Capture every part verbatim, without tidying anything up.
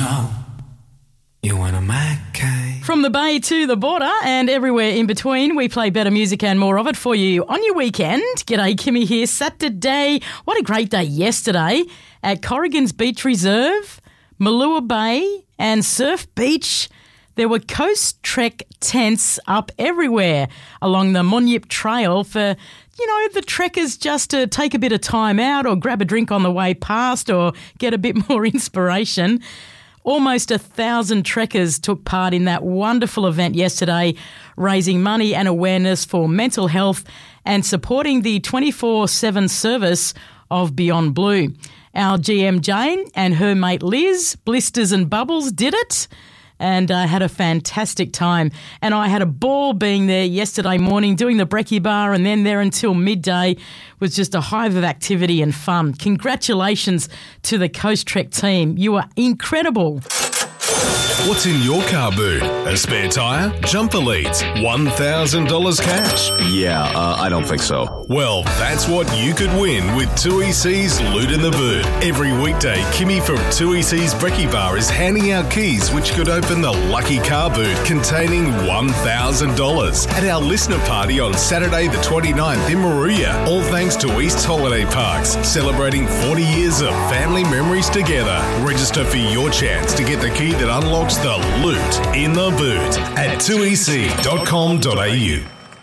know you want a Mackay. From the Bay to the border and everywhere in between, we play better music and more of it for you on your weekend. G'day, Kimmy here. Saturday. What a great day yesterday at Corrigan's Beach Reserve, Malua Bay and Surf Beach. There were Coast Trek tents up everywhere along the Monyip Trail for, you know, the trekkers just to take a bit of time out or grab a drink on the way past or get a bit more inspiration. Almost a thousand trekkers took part in that wonderful event yesterday, raising money and awareness for mental health and supporting the twenty-four seven service of Beyond Blue. Our G M Jane and her mate Liz, Blisters and Bubbles, did it and uh, had a fantastic time. And I had a ball being there yesterday morning doing the brekkie bar and then there until midday was just a hive of activity and fun. Congratulations to the Coast Trek team. You are incredible. What's in your car boot? A spare tyre? Jumper leads? one thousand dollars cash? Yeah, uh, I don't think so. Well, that's what you could win with two E C's Loot in the Boot. Every weekday, Kimmy from two E C's Brekkie Bar is handing out keys which could open the lucky car boot containing one thousand dollars at our listener party on Saturday the twenty-ninth in Moruya. All thanks to East Holiday Parks, celebrating forty years of family memories together. Register for your chance to get the key that unlocks the loot in the boot at two e c dot com dot a u.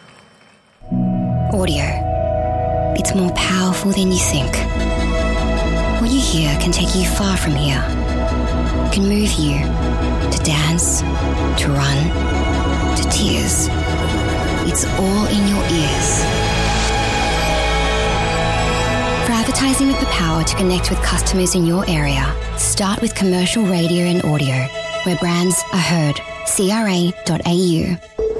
Audio. It's more powerful than you think. What you hear can take you far from here. It can move you to dance, to run, to tears. It's all in your ears. For advertising with the power to connect with customers in your area, start with commercial radio and audio, where brands are heard. C R A dot A U.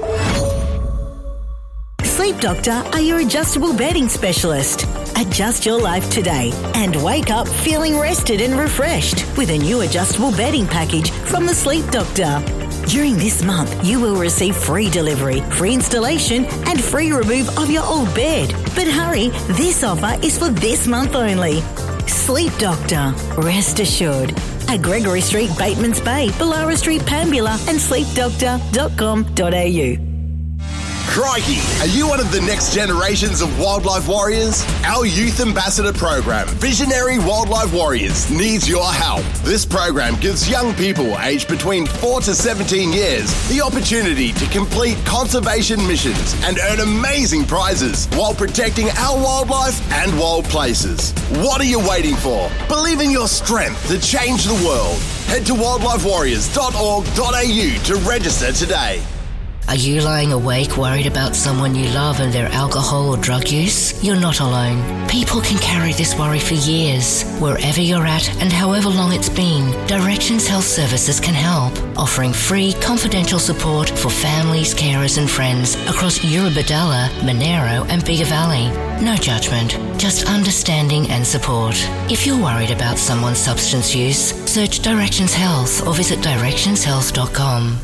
Sleep Doctor are your adjustable bedding specialist. Adjust your life today and wake up feeling rested and refreshed with a new adjustable bedding package from the Sleep Doctor. During this month, you will receive free delivery, free installation and free remove of your old bed. But hurry, this offer is for this month only. Sleep Doctor, rest assured. At Gregory Street, Batemans Bay, Ballara Street, Pambula and sleep doctor dot com dot a u. Crikey, are you one of the next generations of wildlife warriors? Our Youth Ambassador program, Visionary Wildlife Warriors, needs your help. This program gives young people aged between four to seventeen years the opportunity to complete conservation missions and earn amazing prizes while protecting our wildlife and wild places. What are you waiting for? Believe in your strength to change the world. Head to wildlife warriors dot org dot a u to register today. Are you lying awake worried about someone you love and their alcohol or drug use? You're not alone. People can carry this worry for years. Wherever you're at and however long it's been, Directions Health Services can help, offering free, confidential support for families, carers and friends across Eurobodalla, Monero and Bigger Valley. No judgment, just understanding and support. If you're worried about someone's substance use, search Directions Health or visit directions health dot com.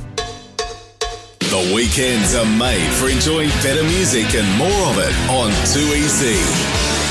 The weekends are made for enjoying better music and more of it on two E C.